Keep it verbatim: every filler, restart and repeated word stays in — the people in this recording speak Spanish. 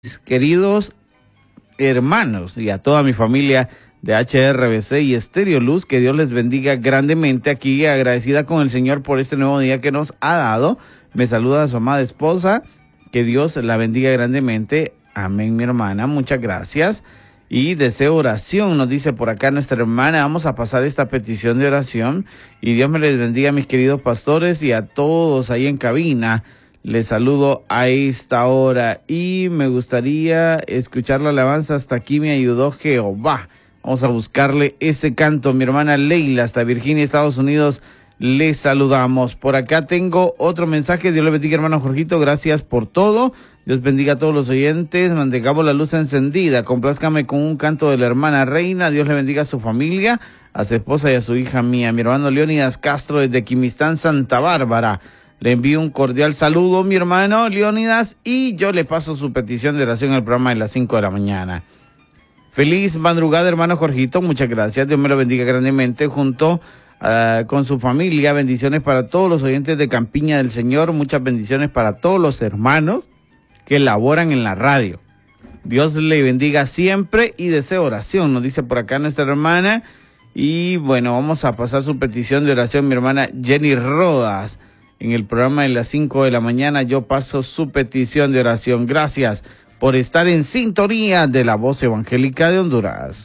Queridos hermanos y a toda mi familia de H R B C y Estéreo Luz, que Dios les bendiga grandemente. Aquí agradecida con el Señor por este nuevo día que nos ha dado. Me saluda a su amada esposa, que Dios la bendiga grandemente. Amén, mi hermana, muchas gracias. Y deseo oración, nos dice por acá nuestra hermana. Vamos a pasar esta petición de oración y Dios me les bendiga, mis queridos pastores, y a todos ahí en cabina. Les saludo a esta hora y me gustaría escuchar la alabanza Hasta aquí me ayudó Jehová. Vamos a buscarle ese canto. Mi hermana Leila, hasta Virginia, Estados Unidos, les saludamos. Por acá tengo otro mensaje. Dios le bendiga, hermano Jorgito. Gracias por todo. Dios bendiga a todos los oyentes. Mantengamos la luz encendida. Complázcame con un canto de la hermana Reina. Dios le bendiga a su familia, a su esposa y a su hija mía. Mi hermano Leónidas Castro desde Quimistán, Santa Bárbara. Le envío un cordial saludo, mi hermano Leónidas, y yo le paso su petición de oración al programa de las cinco de la mañana. Feliz madrugada, hermano Jorgito, muchas gracias. Dios me lo bendiga grandemente junto uh, con su familia. Bendiciones para todos los oyentes de Campiña del Señor. Muchas bendiciones para todos los hermanos que laboran en la radio. Dios le bendiga siempre y deseo oración, nos dice por acá nuestra hermana. Y bueno, vamos a pasar su petición de oración, mi hermana Jenny Rodas. En el programa de las cinco de la mañana yo paso su petición de oración. Gracias por estar en sintonía de la Voz Evangélica de Honduras.